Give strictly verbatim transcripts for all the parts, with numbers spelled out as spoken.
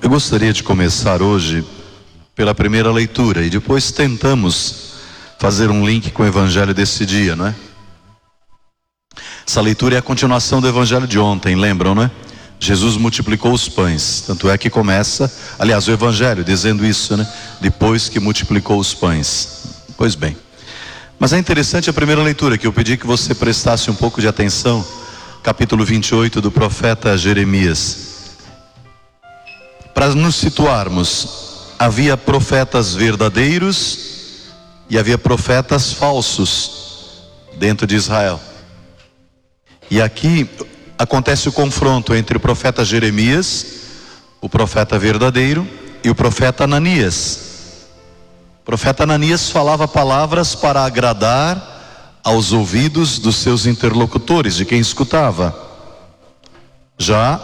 Eu gostaria de começar hoje pela primeira leitura e depois tentamos fazer um link com o evangelho desse dia, não é? Essa leitura é a continuação do evangelho de ontem, lembram, não é? Jesus multiplicou os pães, tanto é que começa, aliás, o evangelho dizendo isso, né? Depois que multiplicou os pães. Pois bem, mas é interessante a primeira leitura, que eu pedi que você prestasse um pouco de atenção, capítulo vinte e oito do profeta Jeremias. Para nos situarmos, havia profetas verdadeiros e havia profetas falsos dentro de Israel. E aqui acontece o confronto entre o profeta Jeremias, o profeta verdadeiro, e o profeta Ananias. O profeta Ananias falava palavras para agradar aos ouvidos dos seus interlocutores, de quem escutava. Já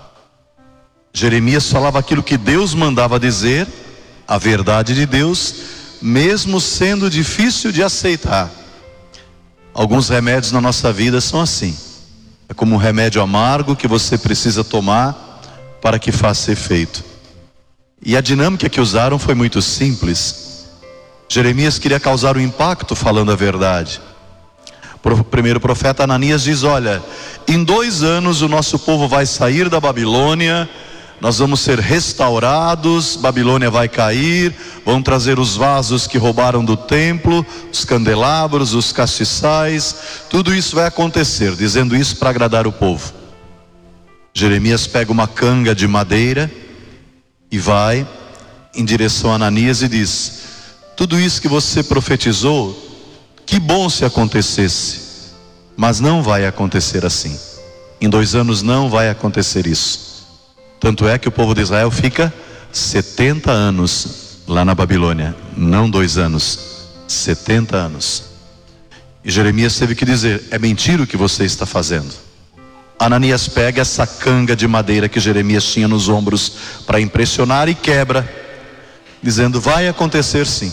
Jeremias falava aquilo que Deus mandava dizer, a verdade de Deus, mesmo sendo difícil de aceitar. Alguns remédios na nossa vida são assim. É como um remédio amargo que você precisa tomar para que faça efeito. E a dinâmica que usaram foi muito simples. Jeremias queria causar um impacto falando a verdade. O primeiro profeta Ananias diz: olha, em dois anos o nosso povo vai sair da Babilônia, nós vamos ser restaurados, Babilônia vai cair, vão trazer os vasos que roubaram do templo, os candelabros, os castiçais, tudo isso vai acontecer, dizendo isso para agradar o povo. Jeremias pega uma canga de madeira e vai em direção a Ananias e diz: tudo isso que você profetizou, que bom se acontecesse, mas não vai acontecer assim. Em dois anos não vai acontecer isso. Tanto é que o povo de Israel fica setenta anos lá na Babilônia, não dois anos, setenta anos. E Jeremias teve que dizer: é mentira o que você está fazendo. Ananias pega essa canga de madeira que Jeremias tinha nos ombros para impressionar e quebra, dizendo: vai acontecer sim.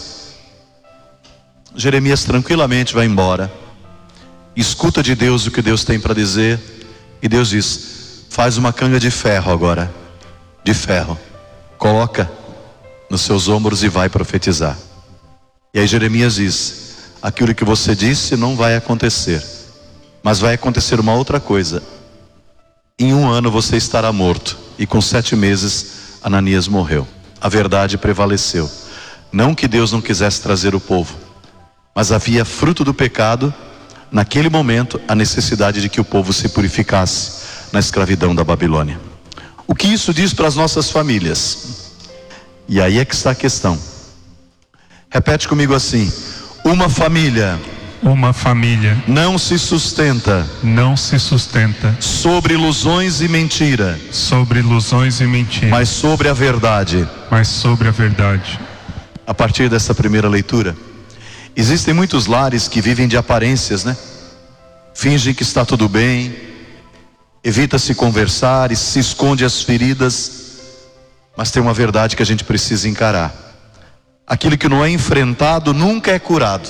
Jeremias tranquilamente vai embora, escuta de Deus o que Deus tem para dizer, e Deus diz: faz uma canga de ferro agora, de ferro, coloca nos seus ombros e vai profetizar. E aí Jeremias diz: aquilo que você disse não vai acontecer, mas vai acontecer uma outra coisa. Em um ano você estará morto. E com sete meses Ananias morreu. A verdade prevaleceu. Não que Deus não quisesse trazer o povo, mas havia fruto do pecado, naquele momento, a necessidade de que o povo se purificasse na escravidão da Babilônia. O que isso diz para as nossas famílias? E aí é que está a questão. Repete comigo assim: uma família Uma família não se sustenta não se sustenta sobre ilusões e mentira, sobre ilusões e mentiras, mas sobre a verdade. mas sobre a verdade. A partir dessa primeira leitura, existem muitos lares que vivem de aparências, né? Fingem que está tudo bem, evita se conversar e se esconde as feridas, mas tem uma verdade que a gente precisa encarar. Aquilo que não é enfrentado nunca é curado.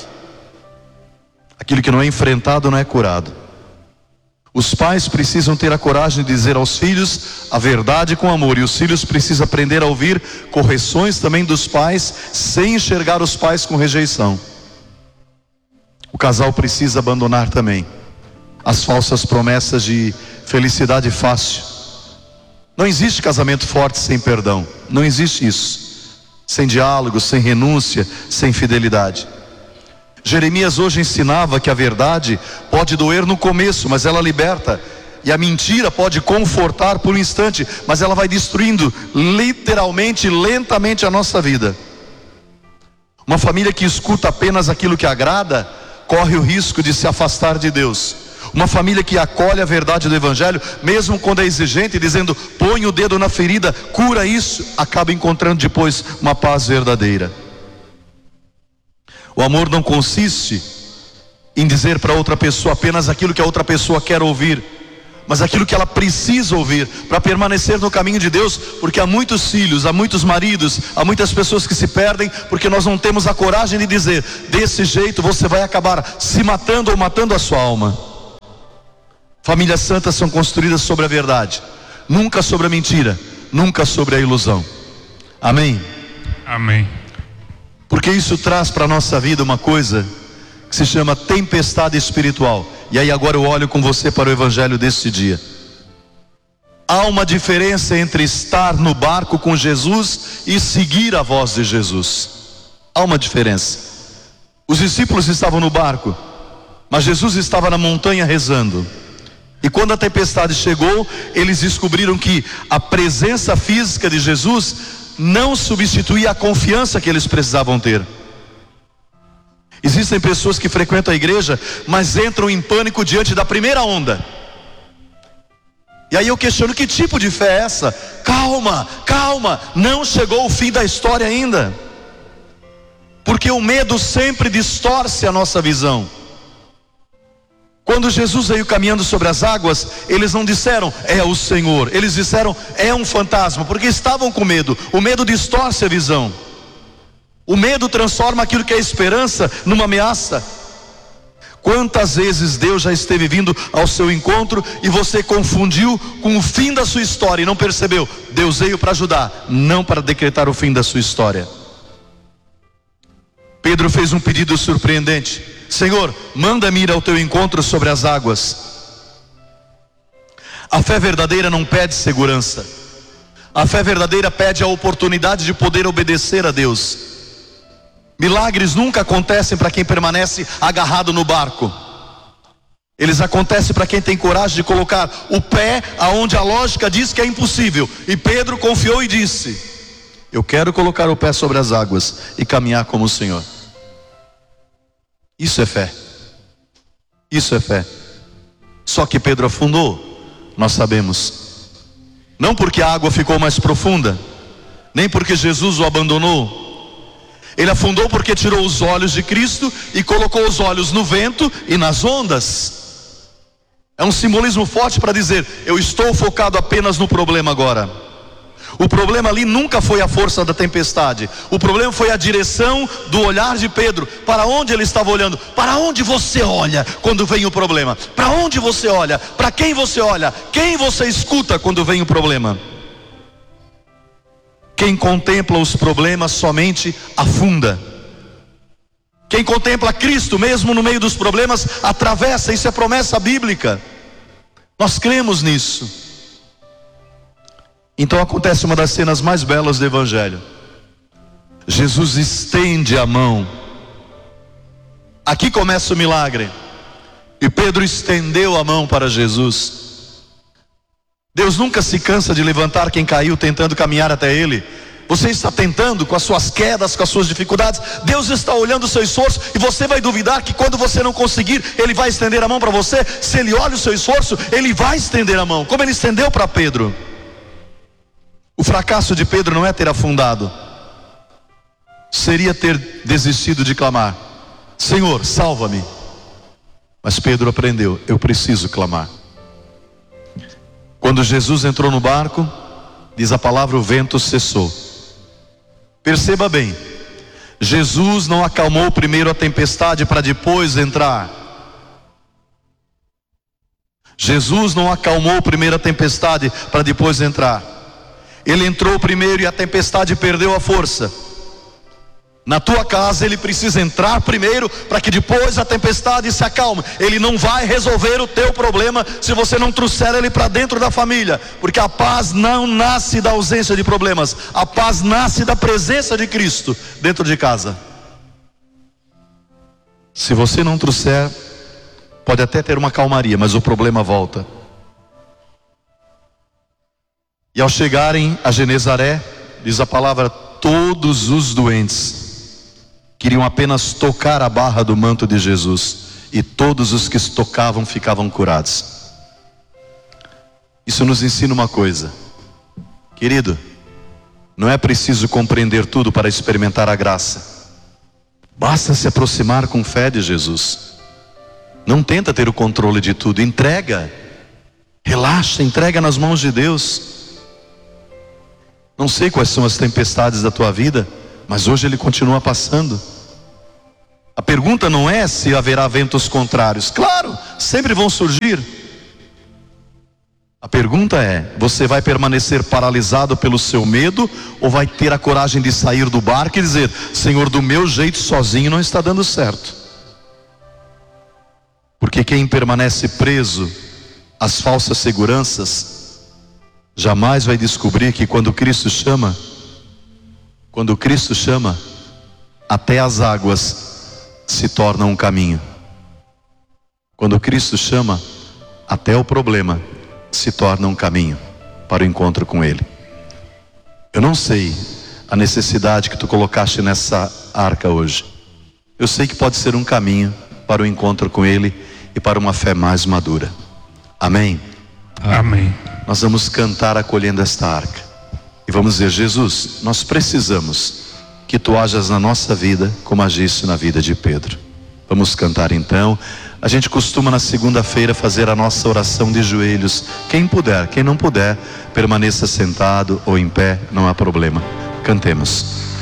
Aquilo que não é enfrentado não é curado. Os pais precisam ter a coragem de dizer aos filhos a verdade com amor, e os filhos precisam aprender a ouvir correções também dos pais, sem enxergar os pais com rejeição. O casal precisa abandonar também as falsas promessas de felicidade fácil. Não existe casamento forte sem perdão. Não existe isso. Sem diálogo, sem renúncia, sem fidelidade. Jeremias hoje ensinava que a verdade pode doer no começo, mas ela liberta. E a mentira pode confortar por um instante, mas ela vai destruindo literalmente, lentamente a nossa vida. Uma família que escuta apenas aquilo que agrada, corre o risco de se afastar de Deus. Uma família que acolhe a verdade do evangelho, mesmo quando é exigente, dizendo: põe o dedo na ferida, cura isso, acaba encontrando depois uma paz verdadeira. O amor não consiste em dizer para outra pessoa apenas aquilo que a outra pessoa quer ouvir, mas aquilo que ela precisa ouvir para permanecer no caminho de Deus, porque há muitos filhos, há muitos maridos, há muitas pessoas que se perdem porque nós não temos a coragem de dizer: desse jeito você vai acabar se matando ou matando a sua alma. Famílias santas são construídas sobre a verdade, nunca sobre a mentira, nunca sobre a ilusão. Amém? Amém. Porque isso traz para a nossa vida uma coisa que se chama tempestade espiritual. E aí agora eu olho com você para o evangelho deste dia. Há uma diferença entre estar no barco com Jesus e seguir a voz de Jesus. Há uma diferença. Os discípulos estavam no barco, mas Jesus estava na montanha rezando. E quando a tempestade chegou, eles descobriram que a presença física de Jesus não substituía a confiança que eles precisavam ter. Existem pessoas que frequentam a igreja, mas entram em pânico diante da primeira onda. E aí eu questiono, que tipo de fé é essa? Calma, calma, não chegou o fim da história ainda. Porque o medo sempre distorce a nossa visão. Quando Jesus veio caminhando sobre as águas, eles não disseram, é o Senhor. Eles disseram, é um fantasma, porque estavam com medo. O medo distorce a visão. O medo transforma aquilo que é esperança numa ameaça. Quantas vezes Deus já esteve vindo ao seu encontro e você confundiu com o fim da sua história e não percebeu? Deus veio para ajudar, não para decretar o fim da sua história. Pedro fez um pedido surpreendente: Senhor, manda-me ir ao teu encontro sobre as águas. A fé verdadeira não pede segurança. A fé verdadeira pede a oportunidade de poder obedecer a Deus. Milagres nunca acontecem para quem permanece agarrado no barco. Eles acontecem para quem tem coragem de colocar o pé aonde a lógica diz que é impossível. E Pedro confiou e disse: eu quero colocar o pé sobre as águas e caminhar como o Senhor. Isso é fé. Isso é fé. Só que Pedro afundou, nós sabemos. Não porque a água ficou mais profunda, nem porque Jesus o abandonou. Ele afundou porque tirou os olhos de Cristo e colocou os olhos no vento e nas ondas. É um simbolismo forte para dizer: eu estou focado apenas no problema agora. O problema ali nunca foi a força da tempestade. O problema foi a direção do olhar de Pedro. Para onde ele estava olhando? Para onde você olha quando vem o problema? Para onde você olha? Para quem você olha? Quem você escuta quando vem o problema? Quem contempla os problemas somente afunda. Quem contempla Cristo mesmo no meio dos problemas atravessa. Isso é promessa bíblica. Nós cremos nisso. Então acontece uma das cenas mais belas do evangelho. Jesus estende a mão. Aqui começa o milagre. E Pedro estendeu a mão para Jesus. Deus nunca se cansa de levantar quem caiu tentando caminhar até Ele. Você está tentando com as suas quedas, com as suas dificuldades. Deus está olhando o seu esforço e você vai duvidar que quando você não conseguir, Ele vai estender a mão para você? Se Ele olha o seu esforço, Ele vai estender a mão, como Ele estendeu para Pedro. O fracasso de Pedro não é ter afundado, seria ter desistido de clamar: Senhor, salva-me. Mas Pedro aprendeu: eu preciso clamar. Quando Jesus entrou no barco, diz a palavra, o vento cessou. Perceba bem, Jesus não acalmou primeiro a tempestade para depois entrar. Jesus não acalmou primeiro a tempestade para depois entrar. Ele entrou primeiro e a tempestade perdeu a força. Na tua casa Ele precisa entrar primeiro para que depois a tempestade se acalme. Ele não vai resolver o teu problema se você não trouxer Ele para dentro da família. Porque a paz não nasce da ausência de problemas. A paz nasce da presença de Cristo dentro de casa. Se você não trouxer, pode até ter uma calmaria, mas o problema volta. E ao chegarem a Genezaré, diz a palavra, todos os doentes queriam apenas tocar a barra do manto de Jesus, e todos os que tocavam ficavam curados. Isso nos ensina uma coisa, querido: não é preciso compreender tudo para experimentar a graça. Basta se aproximar com fé de Jesus. Não tenta ter o controle de tudo, entrega, relaxa, entrega nas mãos de Deus. Não sei quais são as tempestades da tua vida, mas hoje Ele continua passando. A pergunta não é se haverá ventos contrários. Claro, sempre vão surgir. A pergunta é: você vai permanecer paralisado pelo seu medo, ou vai ter a coragem de sair do barco e dizer: Senhor, do meu jeito sozinho não está dando certo? Porque quem permanece preso às falsas seguranças jamais vai descobrir que quando Cristo chama, quando Cristo chama, até as águas se tornam um caminho. Quando Cristo chama, até o problema se torna um caminho para o encontro com Ele. Eu não sei a necessidade que tu colocaste nessa arca hoje. Eu sei que pode ser um caminho para o encontro com Ele e para uma fé mais madura. Amém? Amém. Nós vamos cantar acolhendo esta arca e vamos dizer: Jesus, nós precisamos que tu ajas na nossa vida como agiste na vida de Pedro. Vamos cantar então. A gente costuma na segunda-feira fazer a nossa oração de joelhos. Quem puder, quem não puder, permaneça sentado ou em pé, não há problema. Cantemos.